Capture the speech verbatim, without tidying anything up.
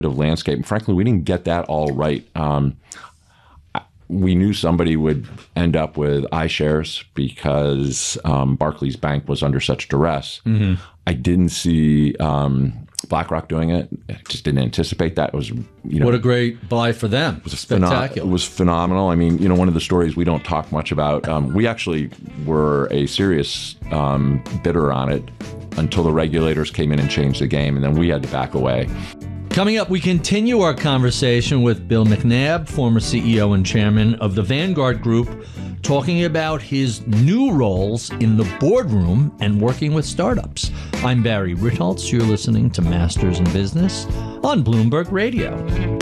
landscape. And frankly, we didn't get that all right. Um, we knew somebody would end up with iShares because um, Barclays Bank was under such duress. Mm-hmm. I didn't see um, BlackRock doing it. I just didn't anticipate that. It was, you know, what a great buy for them. It was spectacular. Pheno- it was phenomenal. I mean, you know, one of the stories we don't talk much about. Um, we actually were a serious um, bidder on it until the regulators came in and changed the game, and then we had to back away. Coming up, we continue our conversation with Bill McNabb, former C E O and chairman of the Vanguard Group, talking about his new roles in the boardroom and working with startups. I'm Barry Ritholtz. You're listening to Masters in Business on Bloomberg Radio.